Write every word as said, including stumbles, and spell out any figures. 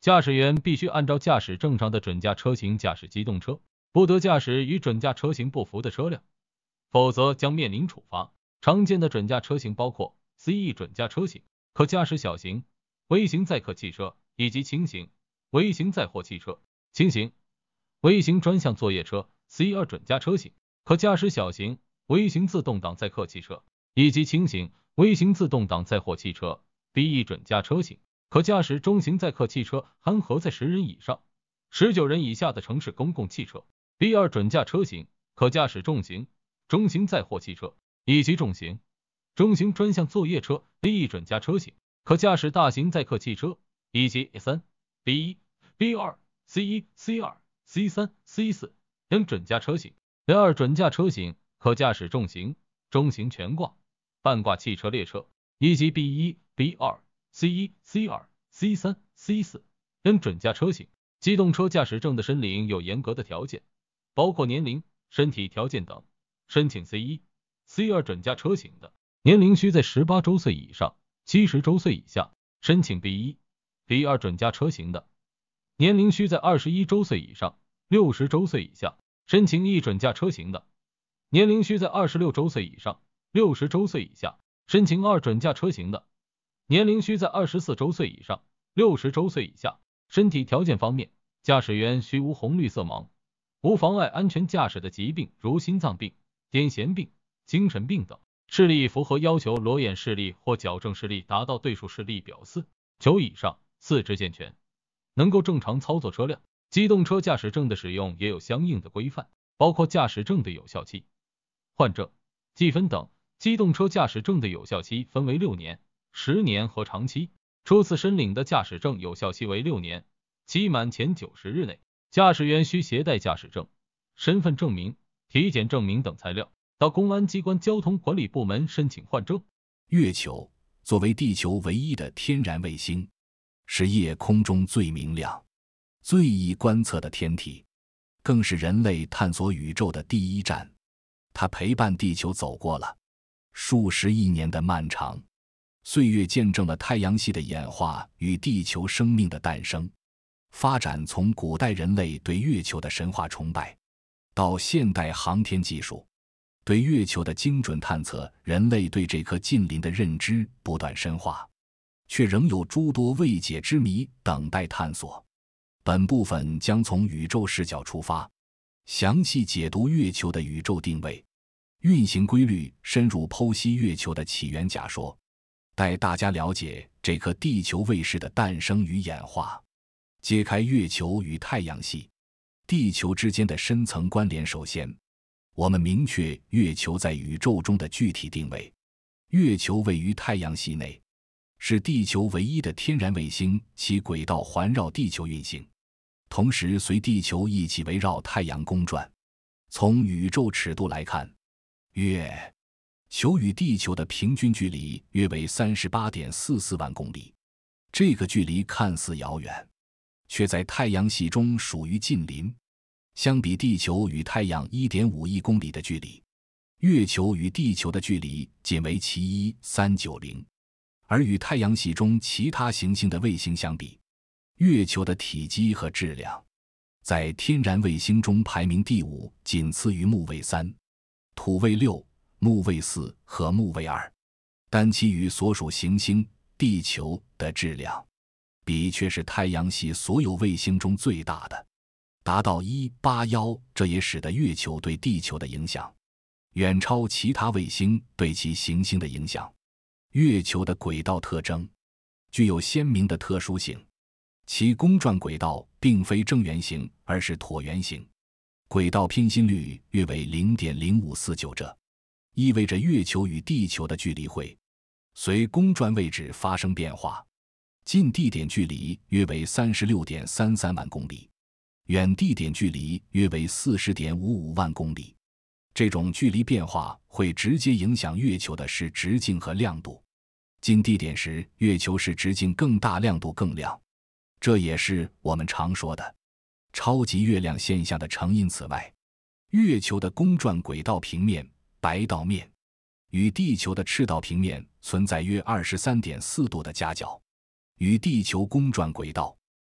驾驶员必须按照驾驶证上的准驾车型驾驶机动车，不得驾驶与准驾车型不符的车辆，否则将面临处罚。常见的准驾车型包括 C E 准驾车型、可驾驶小型、微型载客汽车以及轻型、微型载货汽车。轻型、微型专项作业车 C 二 准驾车型、可驾驶小型、微型自动挡载客汽车以及轻型、微型自动挡载货汽车。B 一 准驾车型，可驾驶中型载客汽车含荷载十人以上、十九人以下的城市公共汽车。B 二 准驾车型，可驾驶重型、中型载货汽车以及重型、中型专项作业车。B 一 准驾车型，可驾驶大型载客汽车以及 三、B 一、B 二、C 一、C 二、C 三、C 四等准驾车型。B 二 准驾车型，可驾驶重型、中型全挂、半挂汽车列车以及 B 一、B 二、C 一、C 二、C 三、C 四等准驾车型。机动车驾驶证的申领有严格的条件，包括年龄、身体条件等。申请 C 一、C 二 准驾车型的，年龄需在十八周岁以上，七十周岁以下。申请 B 一、B 二 准驾车型的，年龄需在二十一周岁以上，六十周岁以下。申请 E 准驾车型的，年龄需在二十六周岁以上，六十周岁以下。申请二准驾车型的，年龄需在二十四周岁以上，六十周岁以下。身体条件方面，驾驶员需无红绿色盲、无妨碍安全驾驶的疾病，如心脏病、癫痫病、精神病等。视力符合要求，裸眼视力或矫正视力达到对数视力表四、九以上，四肢健全，能够正常操作车辆。机动车驾驶证的使用也有相应的规范，包括驾驶证的有效期、换证、记分等。机动车驾驶证的有效期分为六年、十年和长期。初次申领的驾驶证有效期为六年，期满前九十日内，驾驶员需携带驾驶证、身份证明、体检证明等材料，到公安机关交通管理部门申请换证。 月球作为地球唯一的天然卫星，是夜空中最明亮、最易观测的天体，更是人类探索宇宙的第一站。它陪伴地球走过了数十亿年的漫长岁月，见证了太阳系的演化与地球生命的诞生。发展从古代人类对月球的神话崇拜，到现代航天技术对月球的精准探测，人类对这颗近邻的认知不断深化，却仍有诸多未解之谜等待探索。本部分将从宇宙视角出发，详细解读月球的宇宙定位、运行规律，深入剖析月球的起源假说，带大家了解这颗地球卫士的诞生与演化，揭开月球与太阳系、地球之间的深层关联。首先，我们明确月球在宇宙中的具体定位。月球位于太阳系内，是地球唯一的天然卫星，其轨道环绕地球运行，同时随地球一起围绕太阳公转。从宇宙尺度来看，月球与地球的平均距离约为 三十八点四四万公里。这个距离看似遥远，却在太阳系中属于近邻。相比地球与太阳 一点五亿公里的距离，月球与地球的距离仅为其一千三百九十。而与太阳系中其他行星的卫星相比，月球的体积和质量在天然卫星中排名第五，仅次于木卫三、土卫六、木卫四和木卫二。但其与所属行星地球的质量比，却是太阳系所有卫星中最大的，达到一百八十一。这也使得月球对地球的影响远超其他卫星对其行星的影响。月球的轨道特征具有鲜明的特殊性，其公转轨道并非正圆形，而是椭圆形，轨道偏心率约为 零点零五四九，这意味着月球与地球的距离会随公转位置发生变化。近地点距离约为 三十六点三三万公里，远地点距离约为 四十点五五万公里。这种距离变化会直接影响月球的视直径和亮度。近地点时，月球视直径更大，亮度更亮，这也是我们常说的超级月亮现象的成因。此外，月球的公转轨道平面白道面与地球的赤道平面存在约 二十三点四度的夹角，与地球公转轨道